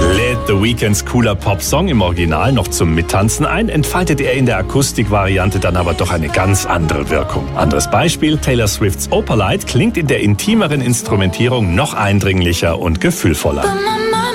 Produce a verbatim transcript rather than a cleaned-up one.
Lädt The Weeknds cooler Popsong im Original noch zum Mittanzen ein, entfaltet er in der Akustikvariante dann aber doch eine ganz andere Wirkung. Anderes Beispiel, Taylor Swifts Opalite klingt in der intimeren Instrumentierung noch eindringlicher und gefühlvoller.